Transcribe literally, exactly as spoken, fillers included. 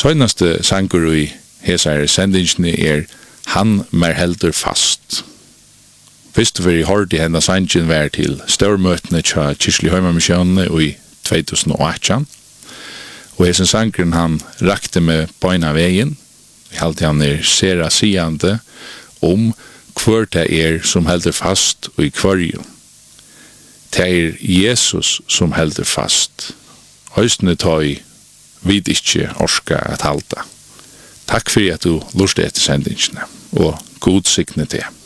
Søgnaste sangur i hesar sendingene er Han mer heldur fast. Fyrst vi hørte henne sangen var til størmøtene til Kirkelig Høymarmisjonene i tjueåtte. Og hesen sangren han rakte med beina veien. Vi halte han er sera siande om hver det er som heldur fast og i kvarju. Det er Jesus som heldur fast. Høystene tøy vid ikkje orska at halda. Takk for at du lurte etter sendingene, og god signe til.